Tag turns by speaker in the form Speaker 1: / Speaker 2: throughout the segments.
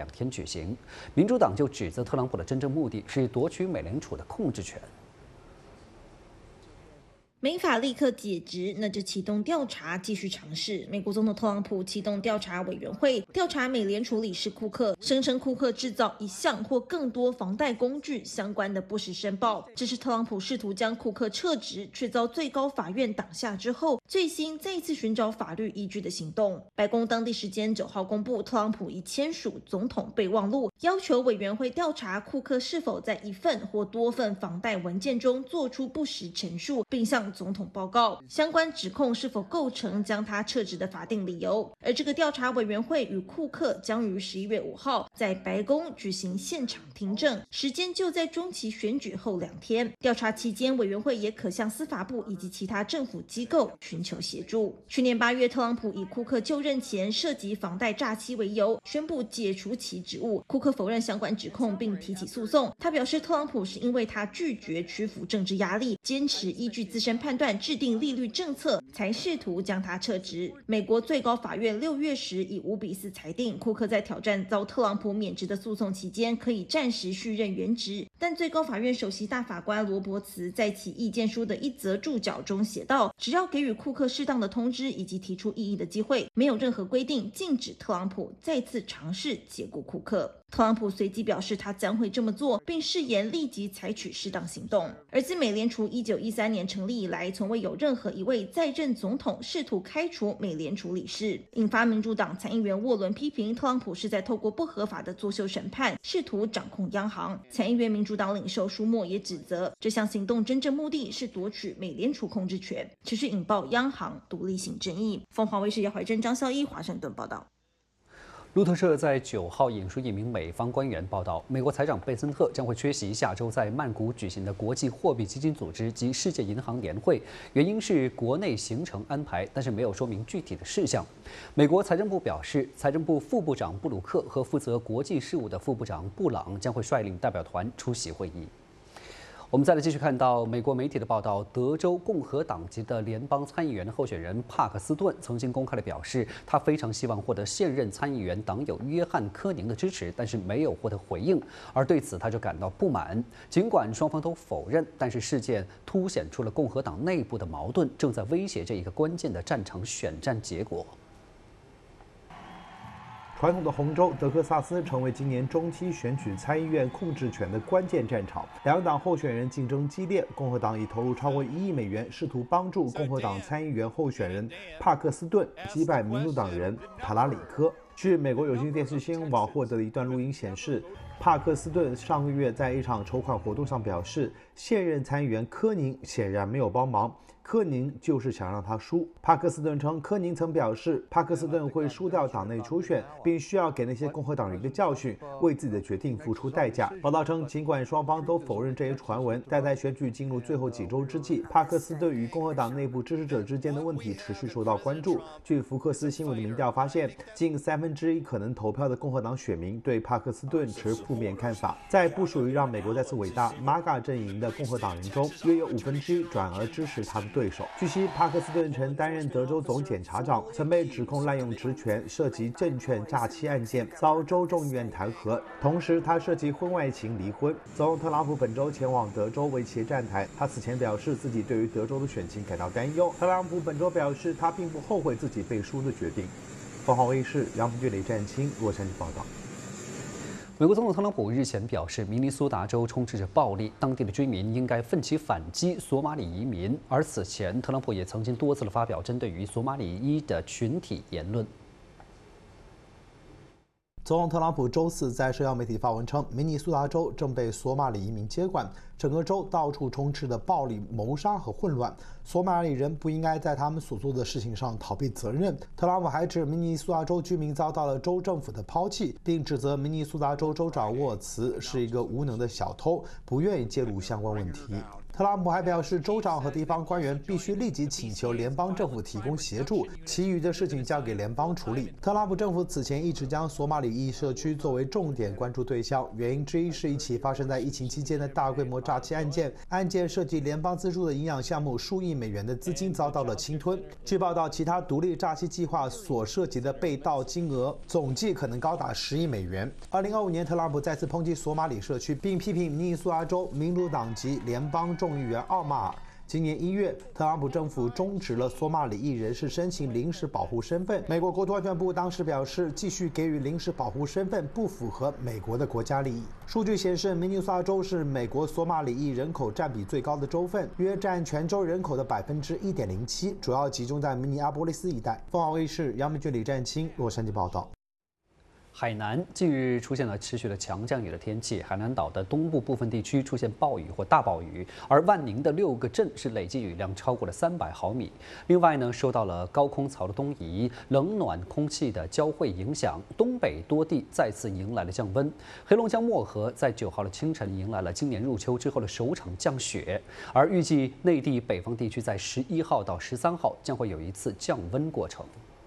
Speaker 1: 2天举行。民主党就指责特朗普的真正目的是夺取美联储的控制权。
Speaker 2: 没法立刻解职，那就启动调查，继续尝试。美国总统特朗普启动调查委员会，调查美联储理事库克，声称库克制造1项或更多房贷工具相关的不实申报。这是特朗普试图将库克撤职，却遭最高法院挡下之后，最新再一次寻找法律依据的行动。白宫当地时间9号公布，特朗普已签署总统备忘录，要求委员会调查库克是否在1份或多份房贷文件中做出不实陈述，并向总统报告相关指控是否构成将他撤职的法定理由。而这个调查委员会与库克将于11月5号在白宫举行现场听证，时间就在中期选举后2天。调查期间，委员会也可向司法部以及其他政府机构寻求协助。去年8月，特朗普以库克就任前涉及房贷诈欺为由，宣布解除其职务。库克否认相关指控，并提起诉讼。他表示，特朗普是因为他拒绝屈服政治压力，坚持依据自身判断制定利率政策，才试图将他撤职。美国最高法院6月时以5比4裁定，库克在挑战遭特朗普免职的诉讼期间，可以暂时续任原职。但最高法院首席大法官罗伯茨在其意见书的一则注脚中写道，只要给予库克适当的通知以及提出异议的机会，没有任何规定禁止特朗普再次尝试解雇库克。特朗普随即表示他将会这么做，并誓言立即采取适当行动。而自美联储1913年成立以来，从未有任何一位在任总统试图开除美联储理事，引发民主党参议员沃伦批评特朗普是在透过不合法的作秀审判，试图掌控央行。参议院民主党领袖舒默也指责这项行动真正目的是夺取美联储控制权，持续引爆央行独立性争议。凤凰卫视姚怀珍、张孝一华盛顿报道。
Speaker 1: 路透社在9号引述一名美方官员报道，美国财长贝森特将会缺席下周在曼谷举行的国际货币基金组织及世界银行年会，原因是国内行程安排，但是没有说明具体的事项。美国财政部表示，财政部副部长布鲁克和负责国际事务的副部长布朗将会率领代表团出席会议。 我们再来继续看到美国媒体的报道，德州共和党籍的联邦参议员候选人帕克斯顿曾经公开的表示，他非常希望获得现任参议员党友约翰·科宁的支持，但是没有获得回应，而对此他就感到不满。尽管双方都否认，但是事件凸显出了共和党内部的矛盾正在威胁这一个关键的战场选战结果。
Speaker 3: 传统的红州德克萨斯成为今年中期选举参议院控制权的关键战场，两党候选人竞争激烈。共和党已投入超过1亿美元，试图帮助共和党参议员候选人帕克斯顿击败民主党人塔拉里科。据美国有线电视新闻网获得的一段录音显示，帕克斯顿上个月在一场筹款活动上表示，现任参议员科宁显然没有帮忙。 科宁就是想让他输。帕克斯顿称，科宁曾表示，帕克斯顿会输掉党内初选，并需要给那些共和党人一个教训，为自己的决定付出代价。报道称，尽管双方都否认这一传闻，但在选举进入最后几周之际，帕克斯顿与共和党内部支持者之间的问题持续受到关注。据福克斯新闻的民调发现，近1/3可能投票的共和党选民对帕克斯顿持负面看法。在不属于让美国再次伟大 MAGA 阵营的共和党人中，约有1/5转而支持他的对手。据悉，帕克斯顿曾担任德州总检察长，曾被指控滥用职权，涉及证券诈欺案件，遭州众议院弹劾。同时，他涉及婚外情离婚。总统特朗普本周前往德州为其站台，他此前表示自己对于德州的选情感到担忧。特朗普本周表示，他并不后悔自己背书的决定。凤凰卫视杨平李占清洛杉矶报道。
Speaker 1: 美国总统特朗普日前表示，明尼苏达州充斥着暴力，当地的居民应该奋起反击索马里移民。而此前，特朗普也曾经多次的发表针对于索马里裔的群体言论。
Speaker 3: 总统特朗普周四在社交媒体发文称，明尼苏达州正被索马里移民接管，整个州到处充斥着暴力、谋杀和混乱。索马里人不应该在他们所做的事情上逃避责任。特朗普还指明尼苏达州居民遭到了州政府的抛弃，并指责明尼苏达州州长沃茨是一个无能的小偷，不愿意介入相关问题。 特朗普还表示，州长和地方官员必须立即请求联邦政府提供协助，其余的事情交给联邦处理。特朗普政府此前一直将索马里裔社区作为重点关注对象，原因之一是一起发生在疫情期间的大规模诈欺案件，案件涉及联邦资助的营养项目，数亿美元的资金遭到了侵吞。据报道，其他独立诈欺计划所涉及的被盗金额总计可能高达10亿美元。2025年，特朗普再次抨击索马里社区，并批评明尼苏达州民主党籍联邦众议员奥马尔。今年1月，特朗普政府终止了索马里裔人士申请临时保护身份。美国国土安全部当时表示，继续给予临时保护身份不符合美国的国家利益。数据显示，明尼苏达州是美国索马里裔人口占比最高的州份，约占全州人口的1.07%，主要集中在明尼阿波利斯一带。凤凰卫视杨明俊、李占清洛杉矶报道。
Speaker 1: 海南近日出现了持续的强降雨的天气，海南岛的东部部分地区出现暴雨或大暴雨，而万宁的6个镇是累计雨量超过了300毫米。另外呢，受到了高空槽的东移、冷暖空气的交汇影响，东北多地再次迎来了降温。黑龙江漠河在9号的清晨迎来了今年入秋之后的首场降雪，而预计内地北方地区在11号到13号将会有一次降温过程。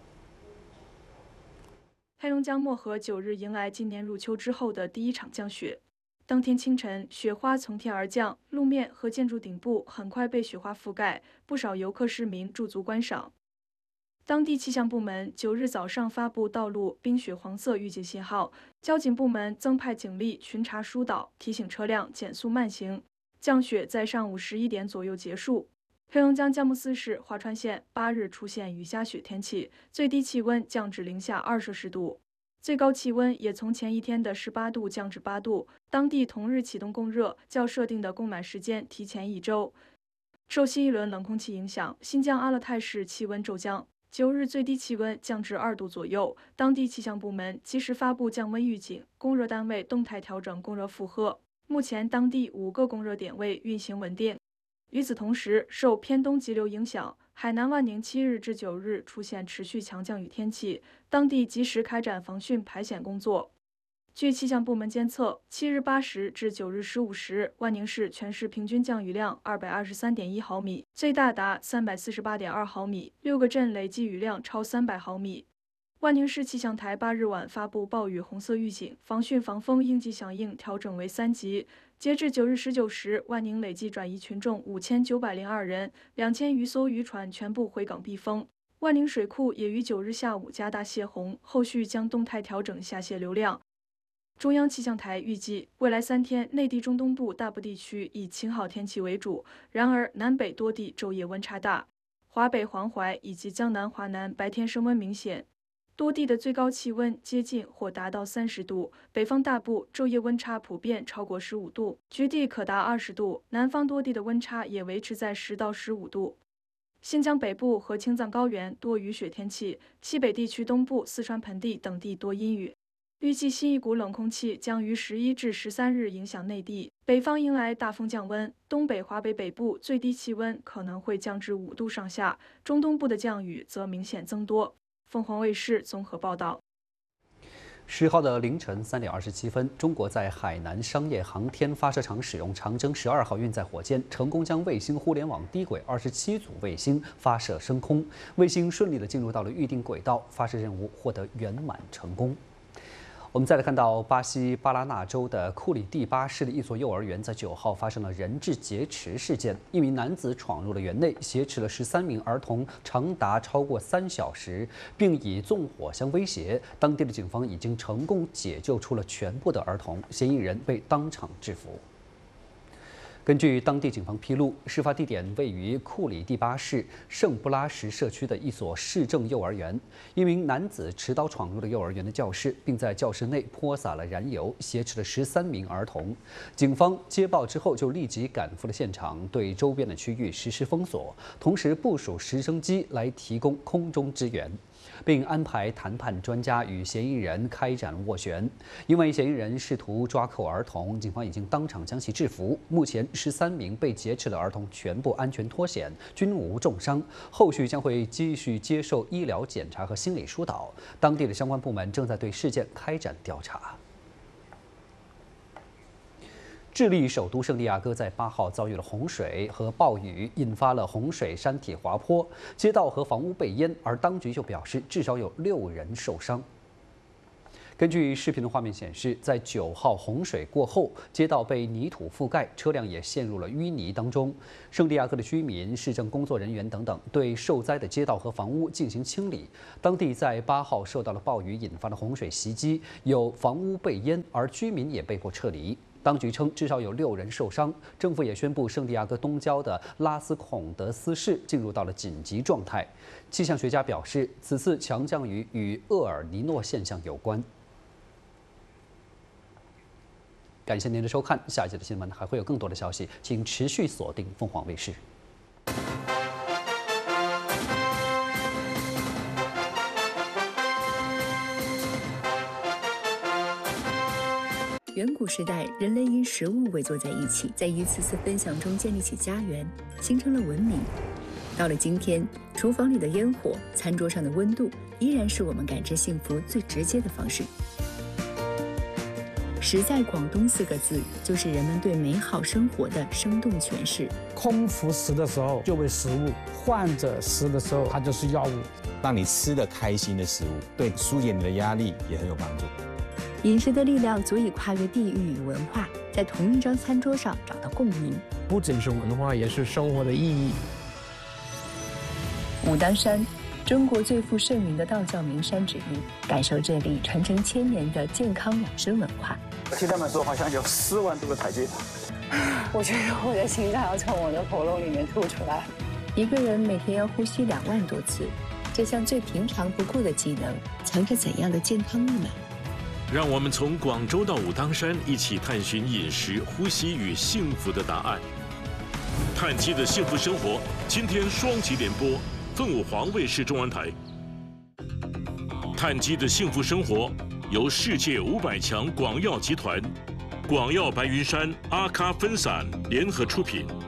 Speaker 4: 黑龙江漠河9日迎来今年入秋之后的第一场降雪。当天清晨，雪花从天而降，路面和建筑顶部很快被雪花覆盖，不少游客市民驻足观赏。当地气象部门9日早上发布道路冰雪黄色预警信号，交警部门增派警力巡查疏导，提醒车辆减速慢行。降雪在上午11点左右结束。黑龙江佳木斯市华川县8日出现雨夹雪天气，最低气温降至零下2摄氏度，最高气温也从前一天的18度降至8度。当地同日启动供热，较设定的供暖时间提前1周。受新一轮冷空气影响，新疆阿勒泰市气温骤降，9日最低气温降至2度左右。当地气象部门及时发布降温预警，供热单位动态调整供热负荷。目前当地5个供热点位运行稳定。与此同时，受偏东急流影响，海南万宁7日至9日出现持续强降雨天气，当地及时开展防汛排险工作。据气象部门监测，7日8时至9日15时，万宁市全市平均降雨量223.1毫米，最大达348.2毫米，6个镇累计雨量超300毫米。万宁市气象台8日晚发布暴雨红色预警，防汛防风应急响应调整为3级。截至9日19时，万宁累计转移群众5902人，2000余艘渔船全部回港避风。万宁水库也于9日下午加大泄洪，后续将动态调整下泄流量。中央气象台预计，未来3天内地中东部大部地区以晴好天气为主，然而南北多地昼夜温差大，华北、黄淮以及江南、华南白天升温明显。多地的最高气温接近或达到30度，北方大部昼夜温差普遍超过15度，局地可达20度，南方多地的温差也维持在10到15度。新疆北部和青藏高原多雨雪天气，西北地区东部、四川盆地等地多阴雨。预计新一股冷空气将于11至13日影响内地，北方迎来大风降温，东北、华北北部最低气温可能会降至5度上下，中东部的降雨则明显增多。凤凰卫视综合报道。
Speaker 1: 10号的凌晨3点27分，中国在海南商业航天发射场使用长征12号运载火箭，成功将卫星互联网低轨27组卫星发射升空，卫星顺利地进入到了预定轨道，发射任务获得圆满成功。我们再来看到巴西巴拉那州的库里蒂巴市的一所幼儿园在9号发生了人质劫持事件，一名男子闯入了园内，挟持了13名儿童，长达超过3小时，并以纵火相威胁。当地的警方已经成功解救出了全部的儿童，嫌疑人被当场制服。根据当地警方披露，事发地点位于库里蒂巴市圣布拉什社区的一所市政幼儿园。一名男子持刀闯入了幼儿园的教室，并在教室内泼洒了燃油，挟持了13名儿童。警方接报之后就立即赶赴了现场，对周边的区域实施封锁，同时部署直升机来提供空中支援，并安排谈判专家与嫌疑人开展斡旋。因为嫌疑人试图抓扣儿童，警方已经当场将其制服。目前13名被劫持的儿童全部安全脱险，均无重伤，后续将会继续接受医疗检查和心理疏导。当地的相关部门正在对事件开展调查。 智利首都圣地亚哥在8号遭遇了洪水和暴雨，引发了洪水山体滑坡，街道和房屋被淹，而当局就表示至少有6人受伤。根据视频的画面显示，在9号洪水过后，街道被泥土覆盖，车辆也陷入了淤泥当中。圣地亚哥的居民、市政工作人员等等对受灾的街道和房屋进行清理。当地在8号受到了暴雨引发的洪水袭击，有房屋被淹，而居民也被迫撤离。当局称至少有6人受伤，政府也宣布圣地亚哥东郊的拉斯孔德斯市进入到了紧急状态。气象学家表示，此次强降雨与厄尔尼诺现象有关。感谢您的收看，下一节的新闻还会有更多的消息，请持续锁定凤凰卫视。
Speaker 5: 远古时代，人类因食物围坐在一起，在一次次分享中建立起家园，形成了文明。到了今天，厨房里的烟火，餐桌上的温度，依然是我们感知幸福最直接的方式。食在广东4个字，就是人们对美好生活的生动诠释。
Speaker 6: 空腹食的时候就为食物，患者食的时候它就是药物。
Speaker 7: 让你吃得开心的食物，对疏解你的压力也很有帮助。
Speaker 5: 饮食的力量足以跨越地域与文化，在同一张餐桌上找到共鸣。
Speaker 6: 不仅是文化，也是生活的意义。
Speaker 5: 武当山，中国最负盛名的道教名山之一，感受这里传承1000年的健康养生文化。
Speaker 8: 听他们说，好像有4万多个台阶。
Speaker 9: 我觉得我的心脏要从我的喉咙里面吐出来。
Speaker 5: 一个人每天要呼吸2万多次，这项最平常不过的技能，藏着怎样的健康密码？
Speaker 10: 让我们从广州到武当山，一起探寻饮食、呼吸与幸福的答案。碳基的幸福生活，今天双极联播，凤凰卫视中文台。碳基的幸福生活由世界500强广药集团、广药白云山、阿卡芬散联合出品。